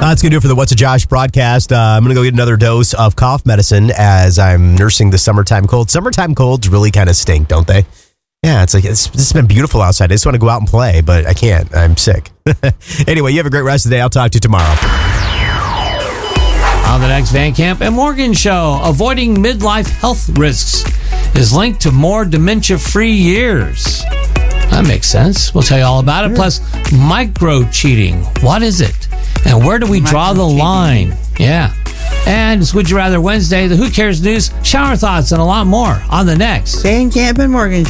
That's going to do it for the What's a Josh broadcast. I'm going to go get another dose of cough medicine as I'm nursing the summertime cold. Summertime colds really kind of stink, don't they? Yeah, it's been beautiful outside. I just want to go out and play, but I can't. I'm sick. Anyway, you have a great rest of the day. I'll talk to you tomorrow. On the next Van Camp and Morgan show, avoiding midlife health risks is linked to more dementia-free years. That makes sense. We'll tell you all about it. Plus, micro-cheating. What is it? And where do we draw the line? Yeah. And it's Would You Rather Wednesday, the Who Cares News, shower thoughts, and a lot more on the next Van Camp and Morgan